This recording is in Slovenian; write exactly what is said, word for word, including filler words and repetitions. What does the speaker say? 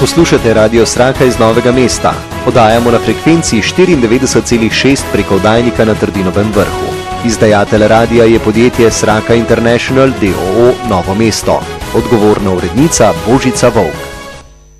Poslušate Radio Sraka iz Novega mesta. Oddajamo na frekvenci štiriindevetdeset celih šest preko oddajnika na Trdinovem vrhu. Izdajatelj radia je podjetje Sraka International d o o Novo mesto. Odgovorna urednica Božica Volk.